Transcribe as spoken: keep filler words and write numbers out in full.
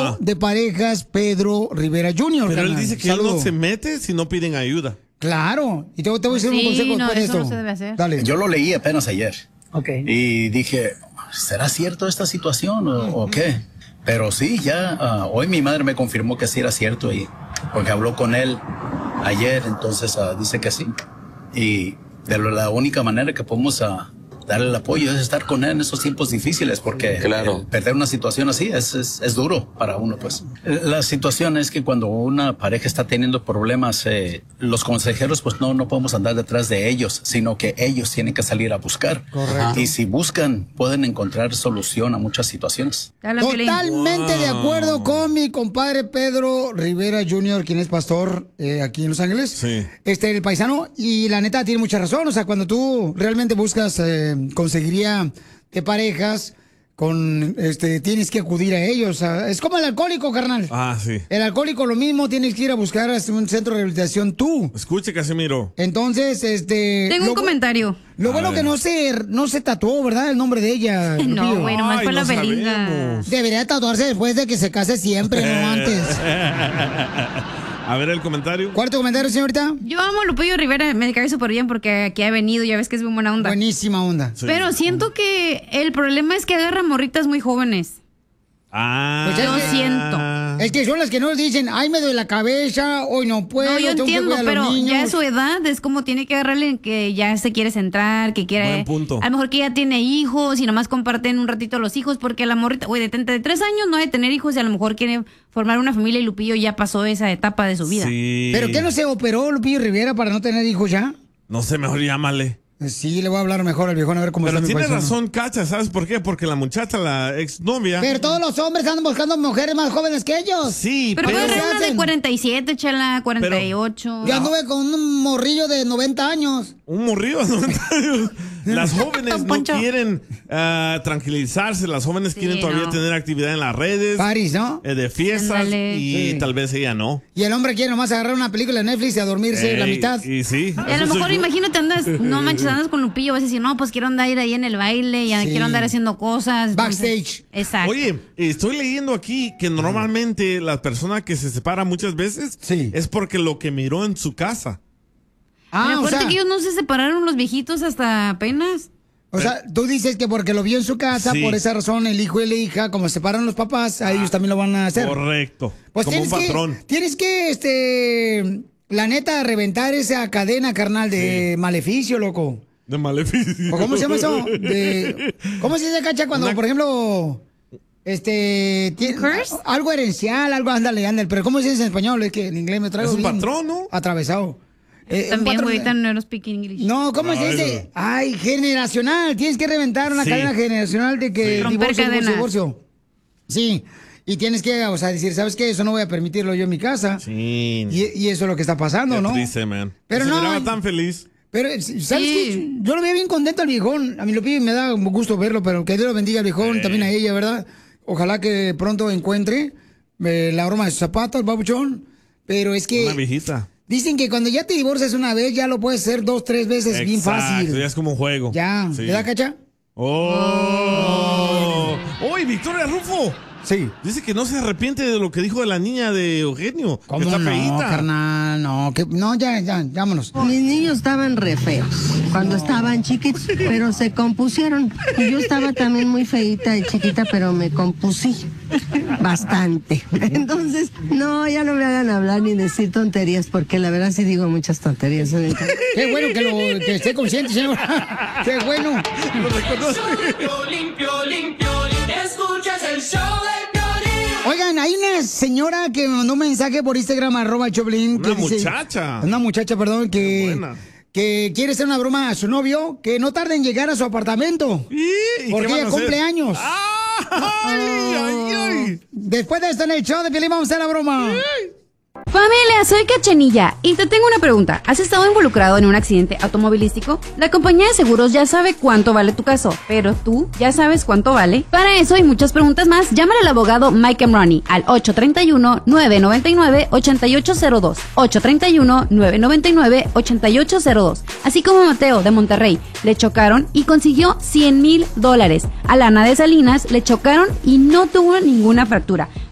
Ajá. de parejas, Pedro Rivera junior Pero carnal. él dice que Saludo. él no se mete si no piden ayuda. Claro, y te, te voy a decir Sí, un consejo no, después de eso esto. no se debe hacer. Dale. Yo lo leí apenas ayer. Ok. Y dije, ¿será cierto esta situación o, o qué? Pero sí, ya uh, hoy mi madre me confirmó que sí era cierto, y porque habló con él ayer, entonces uh, dice que sí. Y de lo, la única manera que podemos uh, darle el apoyo es estar con él en esos tiempos difíciles, porque Claro. el perder una situación así es, es, es duro para uno, pues. La situación es que cuando una pareja está teniendo problemas, eh, los consejeros pues no, no podemos andar detrás de ellos, sino que ellos tienen que salir a buscar. Correcto. Y si buscan, pueden encontrar solución a muchas situaciones. Totalmente Wow. de acuerdo con mi compadre Pedro Rivera junior, quien es pastor eh, aquí en Los Ángeles. Sí. Este, el paisano, y la neta tiene mucha razón. O sea, cuando tú realmente buscas eh, conseguiría de parejas, con este tienes que acudir a ellos. O sea, es como el alcohólico, carnal. Ah, sí. El alcohólico lo mismo, tienes que ir a buscar a un centro de rehabilitación tú. Escuche, Casimiro. Entonces, este... Tengo lo un bu- comentario. Lo A bueno ver. que no se, no se tatuó, ¿verdad? El nombre de ella. No, Lupillo. güey, nomás Ay, fue la no Belinda. sabemos. Debería tatuarse después de que se case siempre, no antes. A ver el comentario. Cuarto comentario, señorita. Yo amo a Lupillo Rivera, me cae súper bien porque aquí ha venido, ya ves que es muy buena onda. Buenísima onda. Sí. Pero siento que el problema es que agarra morritas muy jóvenes. Ah. Pues Yo es que- siento. Es que son las que nos dicen, ay, me duele la cabeza, hoy no puedo, No, yo tengo que entiendo, cuidar a los pero niños. ya a su edad es como tiene que agarrarle en que ya se quiere centrar, que quiere... Buen punto. A lo mejor que ya tiene hijos y nomás comparten un ratito los hijos, porque la morrita, güey, de treinta y tres años no hay de tener hijos y a lo mejor quiere formar una familia y Lupillo ya pasó esa etapa de su vida. Sí. ¿Pero qué no se operó Lupillo Rivera para no tener hijos ya? No sé, mejor llámale. Sí, le voy a hablar mejor al viejón a ver cómo Pero está mi tiene paisano. razón, Cacha, ¿sabes por qué? Porque la muchacha, la exnovia... Pero todos los hombres andan buscando mujeres más jóvenes que ellos. Sí, Pero pero... puede ¿qué ser una de hacen? cuarenta y siete, chala, cuarenta y ocho. Yo anduve con un morrillo de noventa años. Un morrillo de noventa años. Las jóvenes Don no Poncho. quieren ah, tranquilizarse, las jóvenes Sí, quieren todavía no. tener actividad en las redes, Paris, ¿no? eh, de fiestas, Ándale. y Sí. tal vez ella no. Y el hombre quiere nomás agarrar una película de Netflix y a dormirse la Ey, mitad. Y sí. Y a eso lo soy mejor, yo. imagínate, andas, no manches, andas con Lupillo, vas a decir, no, pues quiero andar ahí en el baile, ya Sí. quiero andar haciendo cosas. entonces- Backstage. Exacto. Oye, estoy leyendo aquí que normalmente la persona que se separa muchas veces Sí. es porque lo que miró en su casa. Ah, Pero o acuérdate sea, que ellos no se separaron los viejitos hasta apenas. o sea, tú dices que porque lo vio en su casa, Sí. por esa razón el hijo y la hija, como se separan los papás, a ellos también lo van a hacer. Correcto. Pues como un tienes patrón. que, tienes que, este, la neta, reventar esa cadena, carnal, de maleficio, loco. De maleficio. ¿O cómo se llama eso? De, ¿Cómo se dice, Cacha, cuando, Una- por ejemplo, este, tiene, ¿Curse? algo herencial, algo, ándale, ándale, pero ¿cómo se dice en español? Es que en inglés me traigo Es un bien patrón, ¿no? atravesado. Eh, un También, patrón- güey, ahorita no speak English. No, ¿cómo Ay, se dice? Ay, generacional. Tienes que reventar una Sí. cadena generacional de que Sí. Romper divorcio, divorcio, cadenas. divorcio. Sí. Y tienes que, o sea, decir, ¿sabes qué? Eso no voy a permitirlo yo en mi casa. Sí. Y, y eso es lo que está pasando, Qué ¿no? triste, man. Pero se no, miraba ay- tan feliz. Pero, ¿sabes Sí. qué? Yo lo veía bien contento al viejón. A mí lo pide y me da gusto verlo, pero que Dios lo bendiga al viejón, Sí. también a ella, ¿verdad? Ojalá que pronto encuentre eh, la broma de sus zapatos, el babuchón. Pero es que Una viejita. dicen que cuando ya te divorcias una vez, ya lo puedes hacer dos, tres veces bien Exacto, fácil. ya es como un juego. Ya, Sí. ¿verdad, Cacha? ¡Oh! ¡Uy, Victoria Rufo! Sí. Dice que no se arrepiente de lo que dijo de la niña de Eugenio. Que ¿Cómo está no, feíta. carnal? No, que, no, ya, ya, vámonos. Mis niños estaban re feos cuando estaban chiquitos, pero se compusieron. Y yo estaba también muy feíta y chiquita, pero me compusí bastante. Entonces, no, ya no me hagan hablar ni decir tonterías, porque la verdad sí digo muchas tonterías. ahorita. Qué bueno que, lo, que esté consciente, señor. Qué bueno. Lo reconoce. Escuchas el show de Piolín. Oigan, hay una señora que me mandó un mensaje por Instagram, arroba Choplin. Una muchacha. Una muchacha, perdón, Qué que, buena. que quiere hacer una broma a su novio, que no tarde en llegar a su apartamento. ¿Y, ¿Y Porque qué van ella a cumple hacer? años. ¡Ay, ay, ay! Después de esto en el show de Piolín vamos a hacer la broma. Familia, soy Cachanilla y te tengo una pregunta. ¿Has estado involucrado en un accidente automovilístico? La compañía de seguros ya sabe cuánto vale tu caso, pero ¿tú ya sabes cuánto vale? Para eso y muchas preguntas más, llámale al abogado Mike Emrani al ocho tres uno, nueve nueve nueve, ocho ocho cero dos, ocho tres uno, nueve nueve nueve, ocho ocho cero dos. Así como Mateo de Monterrey, le chocaron y consiguió cien mil dólares. A Lana de Salinas le chocaron y no tuvo ninguna fractura.